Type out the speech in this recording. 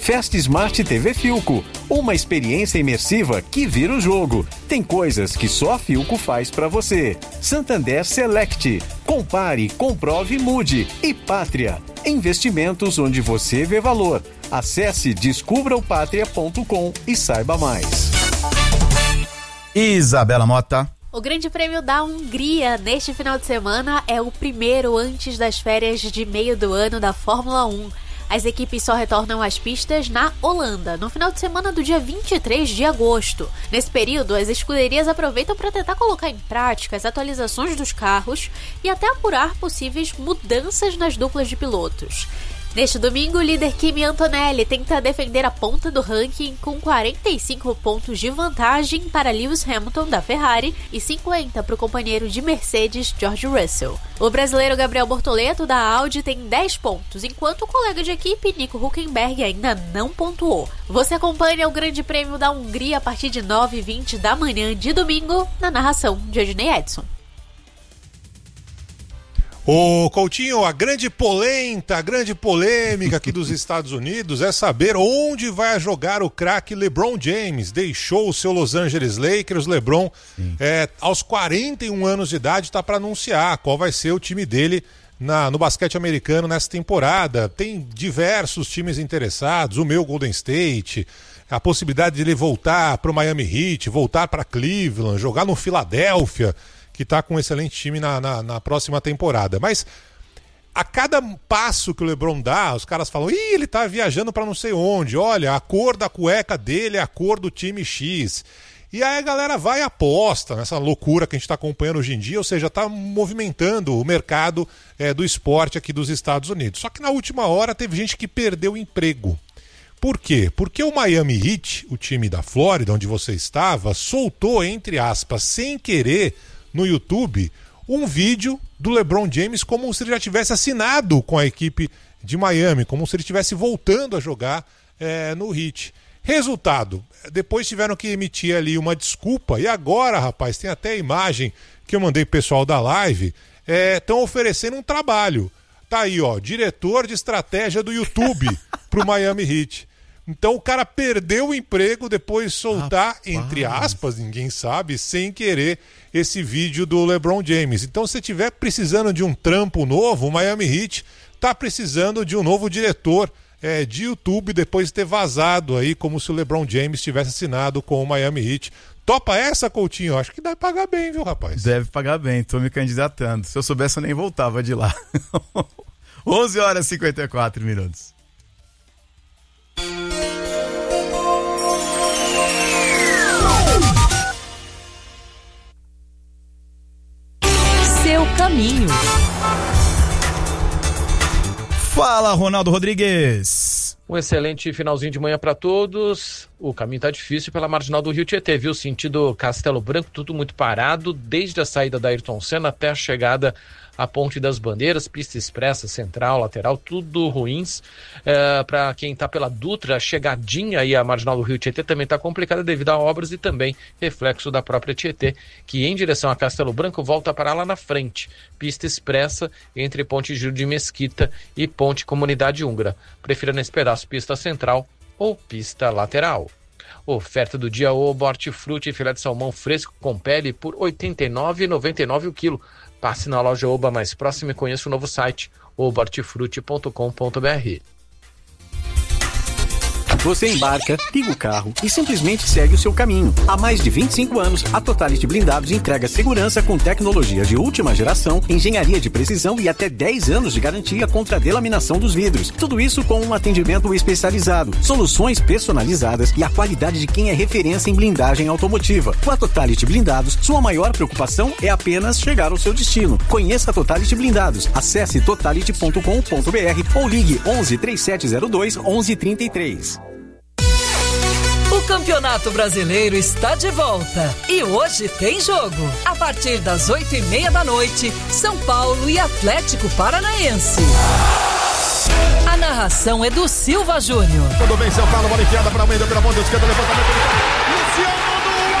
Fast Smart TV Philco, uma experiência imersiva que vira o jogo. Tem coisas que só a Philco faz pra você. Santander Select, compare, comprove e mude. E Pátria, investimentos onde você vê valor. Acesse descubraopatria.com e saiba mais. Isabela Mota. O Grande Prêmio da Hungria neste final de semana é o primeiro antes das férias de meio do ano da Fórmula 1. As equipes só retornam às pistas na Holanda, no final de semana do dia 23 de agosto. Nesse período, as escuderias aproveitam para tentar colocar em prática as atualizações dos carros e até apurar possíveis mudanças nas duplas de pilotos. Neste domingo, o líder Kimi Antonelli tenta defender a ponta do ranking com 45 pontos de vantagem para Lewis Hamilton da Ferrari e 50 para o companheiro de Mercedes, George Russell. O brasileiro Gabriel Bortoleto da Audi tem 10 pontos, enquanto o colega de equipe Nico Hülkenberg ainda não pontuou. Você acompanha o Grande Prêmio da Hungria a partir de 9h20 da manhã de domingo, na narração de Odinei Edson. Ô Coutinho, a grande polêmica aqui dos Estados Unidos é saber onde vai jogar o craque LeBron James. Deixou o seu Los Angeles Lakers. LeBron, aos 41 anos de idade, está para anunciar qual vai ser o time dele no basquete americano nessa temporada. Tem diversos times interessados, o meu Golden State, a possibilidade de ele voltar para o Miami Heat, voltar para Cleveland, jogar no Philadelphia, que está com um excelente time na próxima temporada. Mas a cada passo que o LeBron dá, os caras falam: ih, ele tá viajando para não sei onde, olha, a cor da cueca dele é a cor do time X. E aí a galera vai e aposta nessa loucura que a gente está acompanhando hoje em dia, ou seja, está movimentando o mercado do esporte aqui dos Estados Unidos. Só que na última hora teve gente que perdeu o emprego. Por quê? Porque o Miami Heat, o time da Flórida, onde você estava, soltou, entre aspas, sem querer, no YouTube, um vídeo do LeBron James como se ele já tivesse assinado com a equipe de Miami, como se ele estivesse voltando a jogar no Heat. Resultado, depois tiveram que emitir ali uma desculpa, e agora, rapaz, tem até a imagem que eu mandei pro pessoal da live, estão oferecendo um trabalho. Tá aí, ó, diretor de estratégia do YouTube pro Miami Heat. Então o cara perdeu o emprego depois de soltar, entre aspas, ninguém sabe, sem querer, esse vídeo do LeBron James. Então se você estiver precisando de um trampo novo, o Miami Heat tá precisando de um novo diretor de YouTube, depois de ter vazado aí como se o LeBron James tivesse assinado com o Miami Heat. Topa essa, Coutinho? Acho que deve pagar bem, viu, rapaz? Deve pagar bem, tô me candidatando. Se eu soubesse, eu nem voltava de lá. 11h54. Seu caminho. Fala, Ronaldo Rodrigues. Um excelente finalzinho de manhã para todos. O caminho tá difícil pela marginal do Rio Tietê, viu? Sentido Castelo Branco, tudo muito parado, desde a saída da Ayrton Senna até a chegada à Ponte das Bandeiras, pista expressa, central, lateral, tudo ruins. Para quem tá pela Dutra, a chegadinha aí à marginal do Rio Tietê também tá complicada devido a obras e também reflexo da própria Tietê, que em direção a Castelo Branco volta a parar lá na frente. Pista expressa entre Ponte Gil de Mesquita e Ponte Comunidade Húngara. Prefira nesse pedaço pista central ou pista lateral. Oferta do dia: ovo, hortifruti e filé de salmão fresco com pele por R$ 89,99 o quilo. Passe na loja Oba mais próxima e conheça o novo site obohortifruti.com.br. Você embarca, liga o carro e simplesmente segue o seu caminho. Há mais de 25 anos, a Totality Blindados entrega segurança com tecnologia de última geração, engenharia de precisão e até 10 anos de garantia contra a delaminação dos vidros. Tudo isso com um atendimento especializado, soluções personalizadas e a qualidade de quem é referência em blindagem automotiva. Com a Totality Blindados, sua maior preocupação é apenas chegar ao seu destino. Conheça a Totality Blindados. Acesse totality.com.br ou ligue 11 3702 1133. O Campeonato Brasileiro está de volta e hoje tem jogo. A partir das 20h30 da noite, São Paulo e Atlético Paranaense. A narração é do Silva Júnior. Quando vem São Paulo, bola enfiada para o meio, pela ponta esquerda, levantamento. Luciano